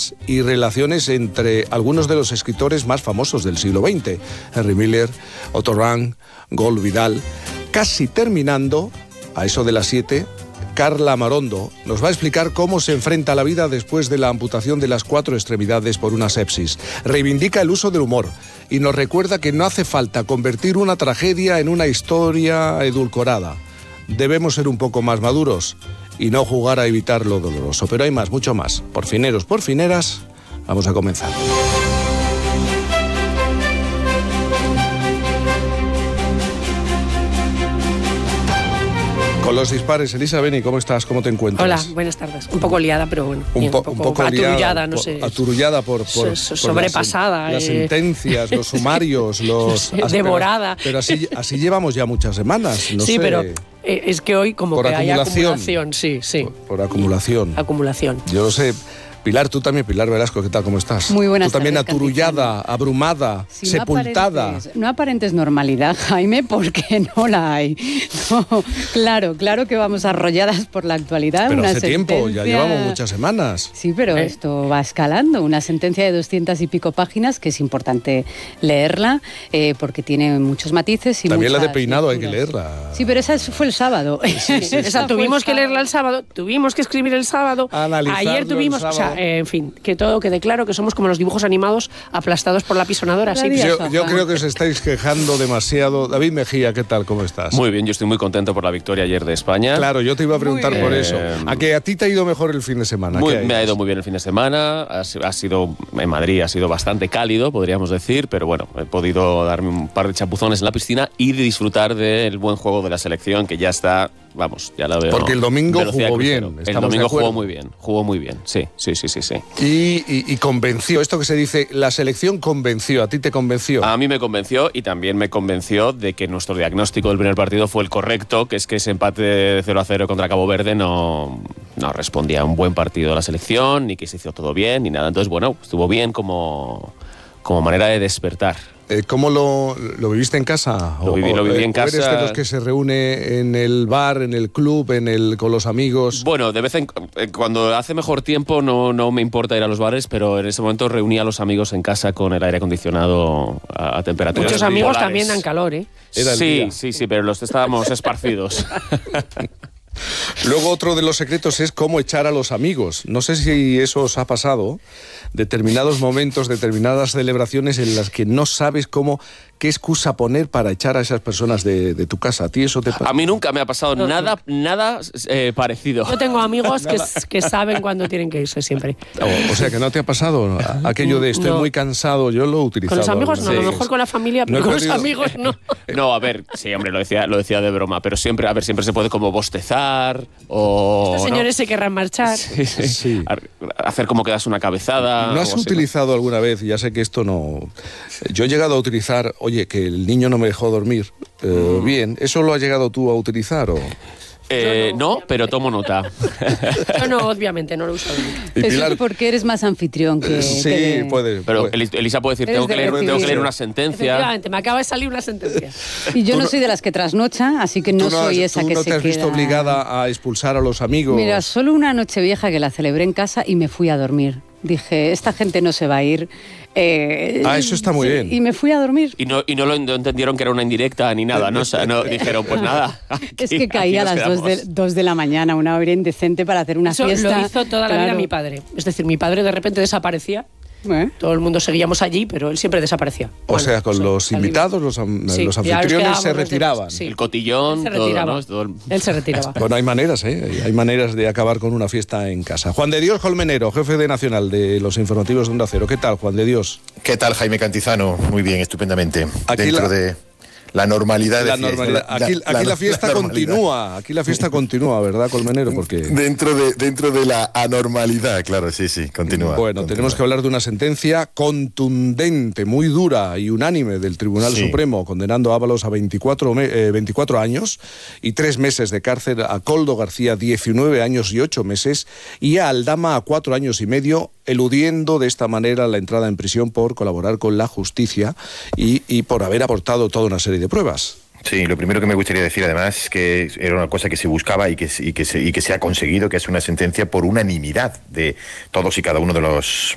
vidas y relaciones entre algunos de los escritores más famosos del siglo XX, Henry Miller, Otto Rank, Gol Vidal. Casi terminando, a eso de las 7, Carla Marondo nos va a explicar cómo se enfrenta a la vida después de la amputación de las 4 extremidades por una sepsis. Reivindica el uso del humor y nos recuerda que no hace falta convertir una tragedia en una historia edulcorada. Debemos ser un poco más maduros y no jugar a evitar lo doloroso. Pero hay más, mucho más. Por fineros, por fineras, vamos a comenzar. Con los dispares, Elisa Beni, ¿cómo estás? ¿Cómo te encuentras? Hola, buenas tardes. Un poco liada, pero bueno. Un poco aturullada, no sé. Aturullada por sobrepasada. Las sentencias, los sumarios, devorada. Pero así llevamos ya muchas semanas. No sí, sé. pero es que hoy como por que hay acumulación. Sí. Por acumulación. Acumulación. Yo lo sé. Pilar, tú también, Pilar Velasco, ¿qué tal? ¿Cómo estás? Muy buenas tardes. Tú también tardes, aturullada, abrumada, sí, sepultada. No aparentes normalidad, Jaime, porque no la hay. No, claro que vamos arrolladas por la actualidad. Pero una hace sentencia... tiempo, ya llevamos muchas semanas. Sí, pero esto va escalando. Una sentencia de 200 y pico páginas que es importante leerla porque tiene muchos matices y también muchas la de peinado lecturas. Hay que leerla. Sí, pero esa fue el sábado. Esa tuvimos que leerla el sábado, tuvimos que escribir el sábado. Ayer tuvimos, en fin, que todo quede claro, que somos como los dibujos animados aplastados por la pisonadora. Sí. Yo creo que os estáis quejando demasiado. David Mejía, ¿qué tal? ¿Cómo estás? Muy bien, yo estoy muy contento por la victoria ayer de España. Claro, yo te iba a preguntar por eso. ¿A que a ti te ha ido mejor el fin de semana? Me ha ido muy bien el fin de semana. Ha sido en Madrid, ha sido bastante cálido, podríamos decir, pero bueno, he podido darme un par de chapuzones en la piscina y de disfrutar del buen juego de la selección, que ya está... Vamos, ya la veo. Porque el domingo jugó bien. El domingo jugó muy bien. Sí. Y convenció. Esto que se dice, la selección convenció. ¿A ti te convenció? A mí me convenció y también me convenció de que nuestro diagnóstico del primer partido fue el correcto, que es que ese empate de 0-0 contra Cabo Verde no respondía a un buen partido de la selección, ni que se hizo todo bien, ni nada. Entonces, bueno, estuvo bien como manera de despertar. ¿Cómo lo viviste en casa? Lo viví en casa. ¿Eres de los que se reúne en el bar, en el club, con los amigos? Bueno, de vez en cuando hace mejor tiempo no me importa ir a los bares, pero en ese momento reuní a los amigos en casa con el aire acondicionado a temperaturas Muchos amigos polares. También dan calor, ¿eh? Sí, pero los estábamos esparcidos. Luego otro de los secretos es cómo echar a los amigos. No sé si eso os ha pasado, determinados momentos, determinadas celebraciones en las que no sabes qué excusa poner para echar a esas personas de tu casa. ¿A ti eso te pasa? A mí nunca me ha pasado nada parecido. Yo tengo amigos que saben cuándo tienen que irse siempre. O sea, que no te ha pasado aquello de estoy muy cansado. Yo lo he utilizado. Con los amigos no, a lo mejor con la familia, pero con los amigos no. No, a ver, sí, hombre, lo decía de broma, pero siempre se puede como bostezar o... Estos señores se querrán marchar. Sí. Hacer como que das una cabezada. ¿No has utilizado alguna vez, ya sé que esto no... Yo he llegado a utilizar, oye, que el niño no me dejó dormir bien, ¿eso lo has llegado tú a utilizar o...? No, pero tomo nota. Yo no, obviamente, no lo uso. Eso es porque eres más anfitrión que... Sí, puede. Pero Elisa puede decir, tengo que leer una sentencia. Efectivamente, me acaba de salir una sentencia. Y yo no soy de las que trasnocha, así que no soy esa que se queda... ¿Tú no te has visto obligada a expulsar a los amigos? Mira, solo una Nochevieja que la celebré en casa y me fui a dormir. Dije, esta gente no se va a ir. Eso está muy bien. Y me fui a dormir. Y no entendieron que era una indirecta ni nada, ¿no? O sea, no dijeron, pues nada. Es que caía a las 2 de la mañana, una hora indecente para hacer una fiesta. Lo hizo toda la vida mi padre. Es decir, mi padre de repente desaparecía. Todo el mundo seguíamos allí, pero él siempre desaparecía. O sea, con los invitados, los anfitriones se retiraban. El cotillón, él se retiraba. Él se retiraba. Bueno, hay maneras de acabar con una fiesta en casa. Juan de Dios Colmenero, jefe de Nacional de los informativos de Onda Cero. ¿Qué tal, Juan de Dios? ¿Qué tal, Jaime Cantizano? Muy bien, estupendamente. Dentro de la normalidad de fiesta. Aquí la fiesta continúa. Aquí la fiesta continúa, ¿verdad, Colmenero? Porque... Dentro de la anormalidad, claro, sí, continúa. Bueno, tenemos que hablar de una sentencia contundente, muy dura y unánime del Tribunal Supremo, condenando a Ábalos a 24 años y 3 meses de cárcel, a Koldo García 19 años y 8 meses y a Aldama a 4 años y medio, eludiendo de esta manera la entrada en prisión por colaborar con la justicia y por haber aportado toda una serie de pruebas. Sí, lo primero que me gustaría decir además es que era una cosa que se buscaba y que se ha conseguido, que es una sentencia por unanimidad de todos y cada uno de los